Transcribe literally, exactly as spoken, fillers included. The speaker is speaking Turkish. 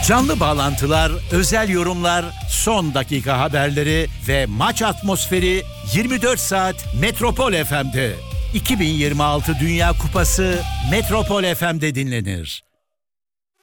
Canlı bağlantılar, özel yorumlar, son dakika haberleri ve maç atmosferi yirmi dört saat Metropol F M'de. iki bin yirmi altı Dünya Kupası Metropol F M'de dinlenir.